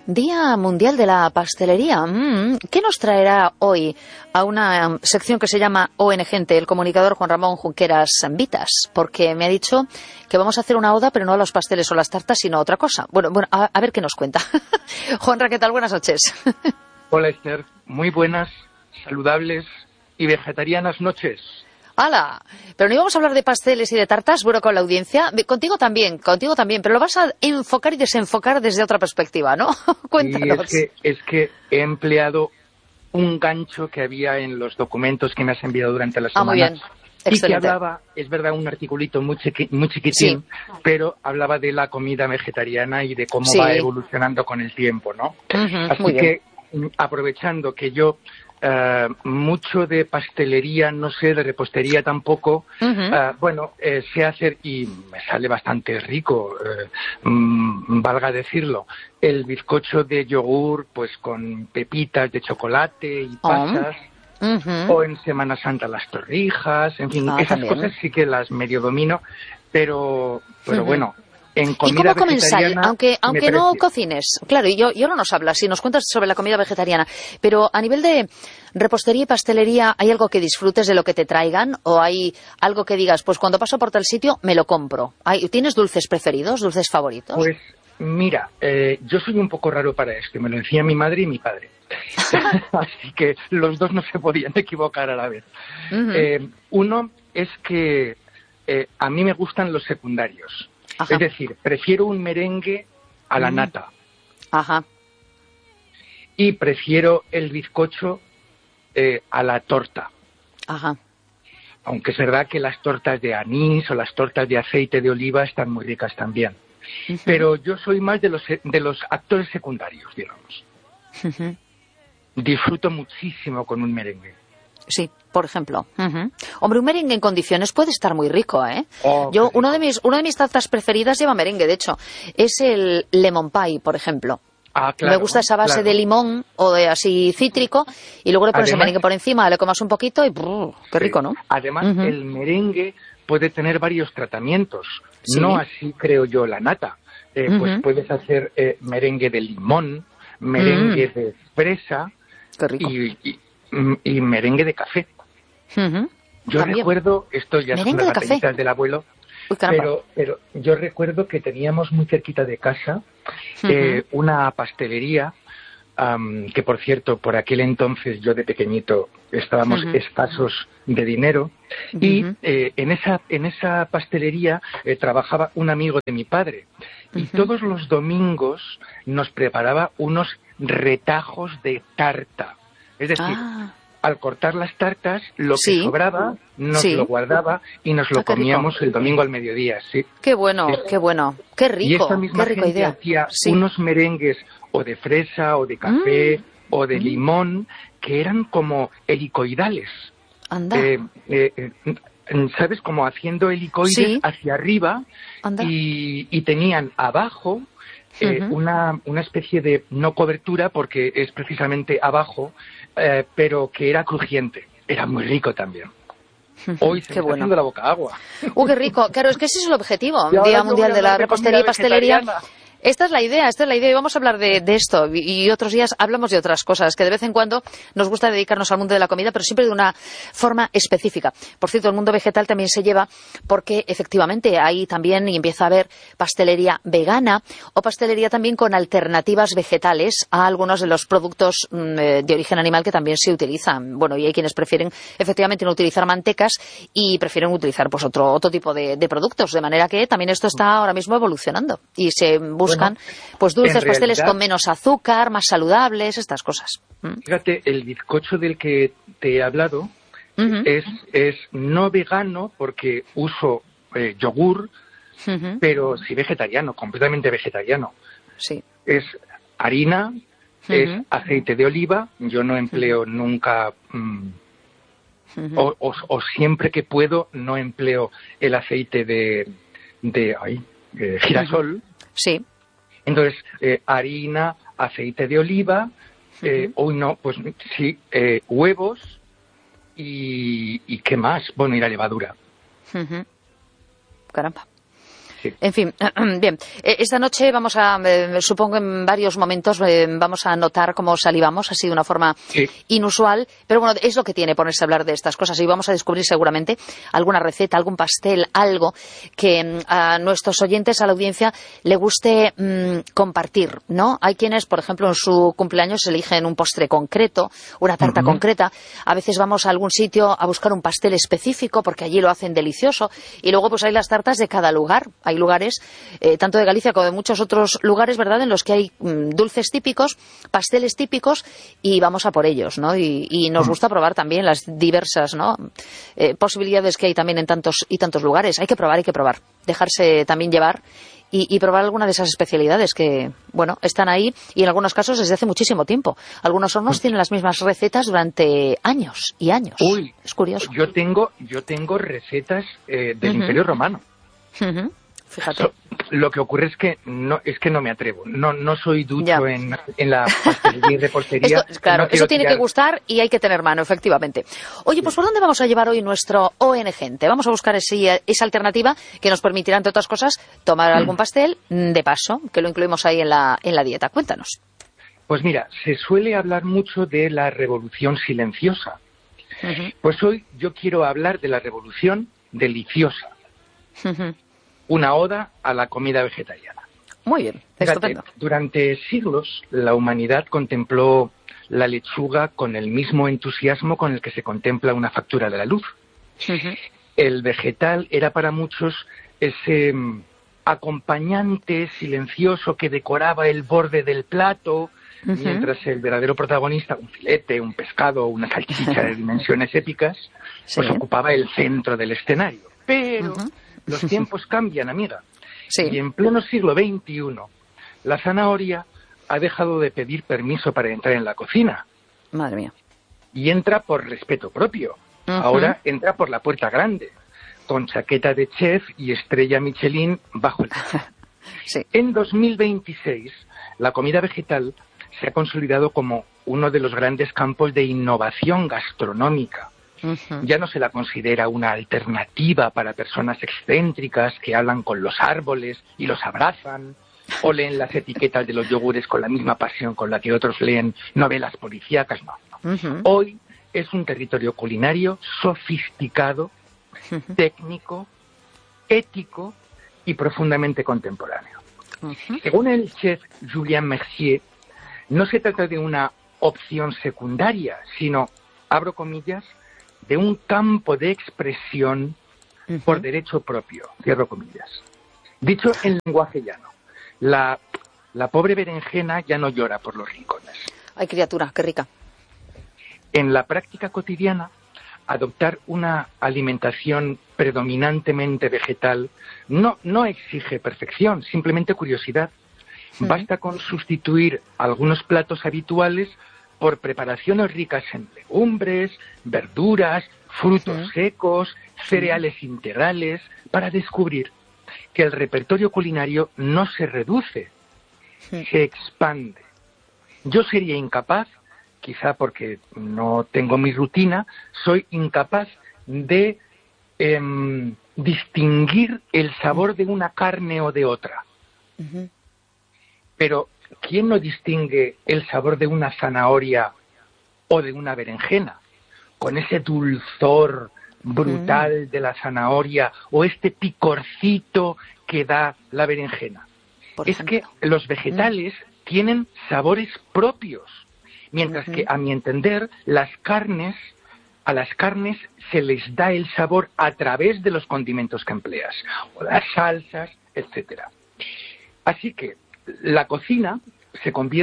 Día Mundial de la Pastelería. ¿Qué nos traerá hoy a una sección que se llama ON Gente, el comunicador Juan Ramón Junqueras Vitas? Porque me ha dicho que vamos a hacer una oda, pero no a los pasteles o las tartas, sino a otra cosa. Bueno, a ver qué nos cuenta. Juanra, ¿qué tal? Buenas noches. Hola, Esther. Muy buenas, saludables y vegetarianas noches. ¡Hala! Pero no íbamos a hablar de pasteles y de tartas, bueno, con la audiencia. Contigo también, pero lo vas a enfocar y desenfocar desde otra perspectiva, ¿no? Cuéntanos. Y es que he empleado un gancho que había en los documentos que me has enviado durante la semana. Muy bien. Y Excelente. que hablaba, es verdad, un articulito muy chiquitín, sí, pero hablaba de la comida vegetariana y de cómo va evolucionando con el tiempo, ¿no? Así que, aprovechando que yo mucho de pastelería, no sé, de repostería tampoco, sé hacer, y me sale bastante rico, valga decirlo, el bizcocho de yogur, pues con pepitas de chocolate y pasas, o en Semana Santa las torrijas, en fin, esas cosas sí que las medio domino, pero bueno. En comida ¿Y cómo comen sal? Aunque no cocines. Claro, y yo no nos hablas, si nos cuentas sobre la comida vegetariana. Pero a nivel de repostería y pastelería, ¿hay algo que disfrutes de lo que te traigan? ¿O hay algo que digas, pues cuando paso por tal sitio, me lo compro? ¿Tienes dulces preferidos, dulces favoritos? Pues mira, yo soy un poco raro para esto. Me lo decía mi madre y mi padre. Así que los dos no se podían equivocar a la vez. Uno es que a mí me gustan los secundarios. Ajá. Es decir, prefiero un merengue a la nata. Ajá. Y prefiero el bizcocho a la torta. Ajá. Aunque es verdad que las tortas de anís o las tortas de aceite de oliva están muy ricas también. Pero yo soy más de los actores secundarios, digamos. Disfruto muchísimo con un merengue. Sí, por ejemplo. Hombre, un merengue en condiciones puede estar muy rico, ¿eh? Una de mis tartas preferidas lleva merengue, de hecho. Es el lemon pie, por ejemplo. Claro, me gusta esa base de limón o de así cítrico y luego le pones el merengue por encima, le comas un poquito y qué rico, ¿no? Además, el merengue puede tener varios tratamientos. No así creo yo la nata. Pues puedes hacer merengue de limón, merengue de fresa. Qué rico. Y merengue de café. Yo recuerdo, esto ya son las batallitas del abuelo, pero yo recuerdo que teníamos muy cerquita de casa una pastelería que, por cierto, por aquel entonces yo de pequeñito estábamos escasos de dinero y en esa pastelería trabajaba un amigo de mi padre y todos los domingos nos preparaba unos retajos de tarta. Es decir, al cortar las tartas, lo que sobraba nos lo guardaba y nos lo comíamos el domingo al mediodía. Sí. Qué bueno, qué bueno, qué rico. Y esta misma gente idea. Hacía unos merengues o de fresa o de café o de limón que eran como helicoidales. Anda. ¿Sabes? Como haciendo helicoides hacia arriba y tenían abajo una especie de, no cobertura porque es precisamente abajo, pero que era crujiente. Era muy rico también. Hoy se me está haciendo la boca agua. ¡Qué rico! Claro, es que ese es el objetivo. Día Mundial de la Repostería y Pastelería. Esta es la idea, y vamos a hablar de esto, y otros días hablamos de otras cosas, que de vez en cuando nos gusta dedicarnos al mundo de la comida, pero siempre de una forma específica. Por cierto, el mundo vegetal también se lleva, porque efectivamente ahí también empieza a haber pastelería vegana, o pastelería también con alternativas vegetales a algunos de los productos de origen animal que también se utilizan. Bueno, y hay quienes prefieren efectivamente no utilizar mantecas y prefieren utilizar pues otro tipo de productos, de manera que también esto está ahora mismo evolucionando, y se buscan pues dulces, pasteles con menos azúcar, más saludables, estas cosas. Fíjate, el bizcocho del que te he hablado es no vegano porque uso yogur, pero sí vegetariano, completamente vegetariano. Sí. Es harina, es aceite de oliva, yo no empleo nunca, o siempre que puedo no empleo el aceite de girasol. Sí. Entonces, harina, aceite de oliva, huevos y ¿qué más? Bueno, y la levadura. Caramba. Sí. En fin, bien. Esta noche vamos a, supongo en varios momentos, vamos a notar cómo salivamos, así de una forma inusual, pero bueno, es lo que tiene ponerse a hablar de estas cosas y vamos a descubrir seguramente alguna receta, algún pastel, algo que a nuestros oyentes, a la audiencia, le guste compartir, ¿no? Hay quienes, por ejemplo, en su cumpleaños eligen un postre concreto, una tarta concreta, a veces vamos a algún sitio a buscar un pastel específico porque allí lo hacen delicioso y luego pues hay las tartas de cada lugar. Hay lugares, tanto de Galicia como de muchos otros lugares, ¿verdad?, en los que hay dulces típicos, pasteles típicos y vamos a por ellos, ¿no? Y nos gusta probar también las diversas, ¿no?, posibilidades que hay también en tantos y tantos lugares. Hay que probar, dejarse también llevar y probar alguna de esas especialidades que, bueno, están ahí y en algunos casos desde hace muchísimo tiempo. Algunos hornos tienen las mismas recetas durante años y años. Uy, es curioso. Yo tengo recetas del Imperio Romano. Fíjate. Lo que ocurre es que no me atrevo. No soy ducho en la pastelería y repostería. Claro, eso tiene que gustar y hay que tener mano, efectivamente. Oye, pues ¿por dónde vamos a llevar hoy nuestro ON Gente? Vamos a buscar esa alternativa que nos permitirá, entre otras cosas, tomar algún pastel de paso, que lo incluimos ahí en la dieta. Cuéntanos. Pues mira, se suele hablar mucho de la revolución silenciosa. Pues hoy yo quiero hablar de la revolución deliciosa. Una oda a la comida vegetariana. Muy bien, estupendo. Durante siglos la humanidad contempló la lechuga con el mismo entusiasmo con el que se contempla una factura de la luz. El vegetal era para muchos ese acompañante silencioso que decoraba el borde del plato, mientras el verdadero protagonista, un filete, un pescado, una salchicha de dimensiones épicas, pues ocupaba el centro del escenario. Pero los tiempos cambian, amiga. Y en pleno siglo XXI, la zanahoria ha dejado de pedir permiso para entrar en la cocina. Madre mía. Y entra por respeto propio. Ahora entra por la puerta grande, con chaqueta de chef y estrella Michelin bajo el techo. En 2026, la comida vegetal se ha consolidado como uno de los grandes campos de innovación gastronómica. Ya no se la considera una alternativa para personas excéntricas que hablan con los árboles y los abrazan, o leen las etiquetas de los yogures con la misma pasión con la que otros leen novelas policíacas. No. Hoy es un territorio culinario sofisticado, técnico, ético y profundamente contemporáneo. Según el chef Julien Mercier, no se trata de una opción secundaria, sino, abro comillas, de un campo de expresión por derecho propio, cierro comillas. Dicho en lenguaje llano, la pobre berenjena ya no llora por los rincones. Ay, criatura, qué rica. En la práctica cotidiana, adoptar una alimentación predominantemente vegetal no exige perfección, simplemente curiosidad. Basta con sustituir algunos platos habituales por preparaciones ricas en legumbres, verduras, frutos secos, cereales integrales, para descubrir que el repertorio culinario no se reduce, se expande. Yo sería incapaz, quizá porque no tengo mi rutina, soy incapaz de distinguir el sabor de una carne o de otra. Pero ¿quién no distingue el sabor de una zanahoria o de una berenjena? Con ese dulzor brutal de la zanahoria o este picorcito que da la berenjena. Es que los vegetales tienen sabores propios, mientras que, a mi entender, a las carnes se les da el sabor a través de los condimentos que empleas, o las salsas, etcétera. Así que la cocina se convierte